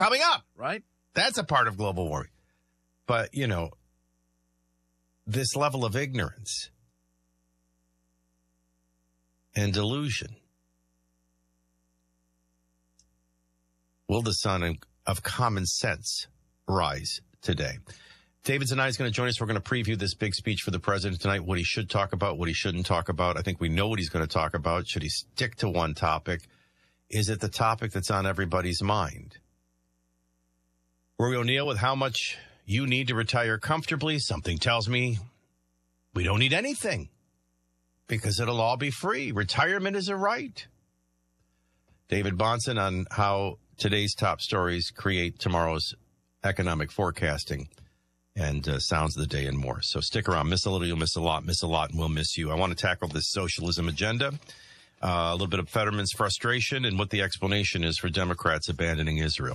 coming up, right? That's a part of global warming. But, this level of ignorance and delusion. Will the sun of common sense rise today? David Zanai is going to join us. We're going to preview this big speech for the president tonight, what he should talk about, what he shouldn't talk about. I think we know what he's going to talk about. Should he stick to one topic? Is it the topic that's on everybody's mind? Rory O'Neill with how much you need to retire comfortably. Something tells me we don't need anything because it'll all be free. Retirement is a right. David Bahnsen on how today's top stories create tomorrow's economic forecasting and sounds of the day and more. So stick around. Miss a little, you'll miss a lot. Miss a lot, and we'll miss you. I want to tackle this socialism agenda, a little bit of Fetterman's frustration, and what the explanation is for Democrats abandoning Israel.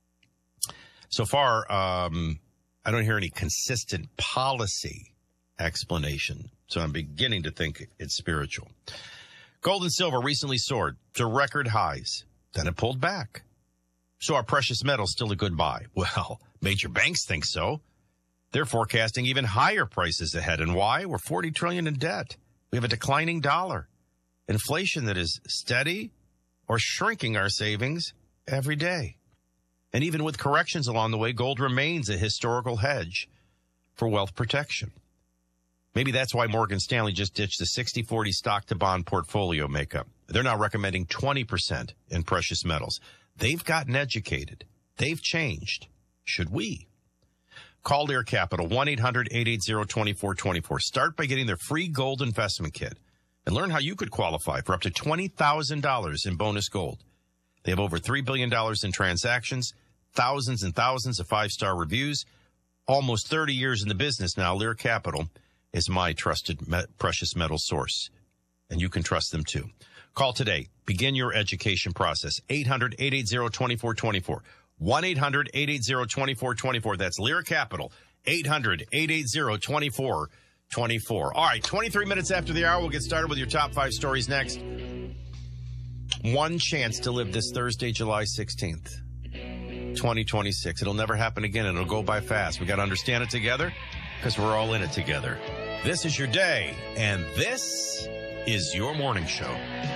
So far, I don't hear any consistent policy explanation, so I'm beginning to think it's spiritual. Gold and silver recently soared to record highs. Then it pulled back. So are precious metals still a good buy? Well, major banks think so. They're forecasting even higher prices ahead. And why? We're $40 trillion in debt. We have a declining dollar. Inflation that is steady or shrinking our savings every day. And even with corrections along the way, gold remains a historical hedge for wealth protection. Maybe that's why Morgan Stanley just ditched the 60-40 stock-to-bond portfolio makeup. They're now recommending 20% in precious metals. They've gotten educated. They've changed. Should we? Call Lear Capital, 1-800-880-2424. Start by getting their free gold investment kit and learn how you could qualify for up to $20,000 in bonus gold. They have over $3 billion in transactions, thousands and thousands of five-star reviews, almost 30 years in the business now. Lear Capital is my trusted precious metal source, and you can trust them too. Call today. Begin your education process. 800-880-2424. 1-800-880-2424. That's Lear Capital. 800-880-2424. All right, 23 minutes after the hour, we'll get started with your top 5 stories next. One chance to live this Thursday, July 16th, 2026. It'll never happen again, and it'll go by fast. We got to understand it together because we're all in it together. This is your day, and this is your morning show.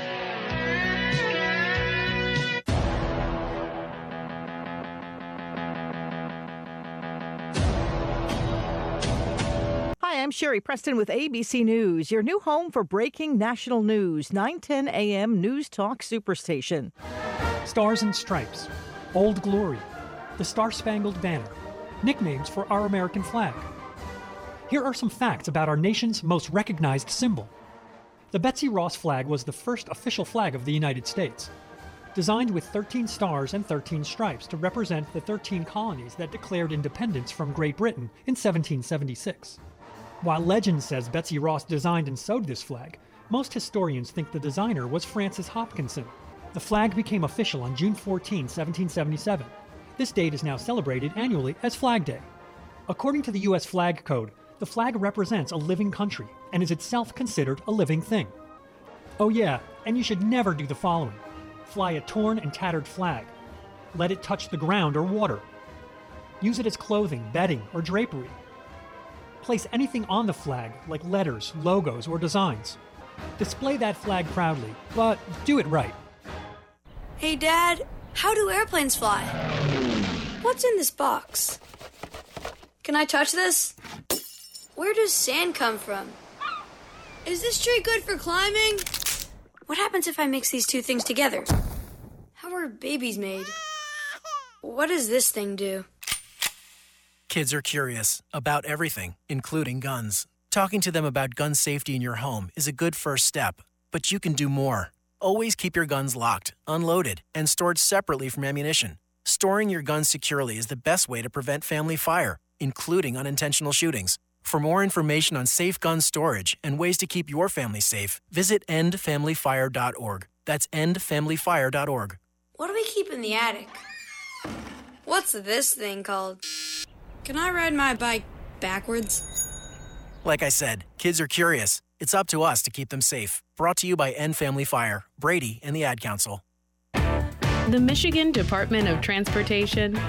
Hi, I'm Sherry Preston with ABC News, your new home for breaking national news, 9:10 a.m. News Talk Superstation. Stars and Stripes, Old Glory, the Star-Spangled Banner, nicknames for our American flag. Here are some facts about our nation's most recognized symbol. The Betsy Ross flag was the first official flag of the United States, designed with 13 stars and 13 stripes to represent the 13 colonies that declared independence from Great Britain in 1776. While legend says Betsy Ross designed and sewed this flag, most historians think the designer was Francis Hopkinson. The flag became official on June 14, 1777. This date is now celebrated annually as Flag Day. According to the U.S. Flag Code, the flag represents a living country and is itself considered a living thing. Oh yeah, and you should never do the following. Fly a torn and tattered flag. Let it touch the ground or water. Use it as clothing, bedding, or drapery. Place anything on the flag, like letters, logos, or designs. Display that flag proudly, but do it right. Hey, Dad, how do airplanes fly? What's in this box? Can I touch this? Where does sand come from? Is this tree good for climbing? What happens if I mix these two things together? How are babies made? What does this thing do? Kids are curious about everything, including guns. Talking to them about gun safety in your home is a good first step, but you can do more. Always keep your guns locked, unloaded, and stored separately from ammunition. Storing your guns securely is the best way to prevent family fire, including unintentional shootings. For more information on safe gun storage and ways to keep your family safe, visit endfamilyfire.org. That's endfamilyfire.org. What do we keep in the attic? What's this thing called? Can I ride my bike backwards? Like I said, kids are curious. It's up to us to keep them safe. Brought to you by End Family Fire, Brady, and the Ad Council. The Michigan Department of Transportation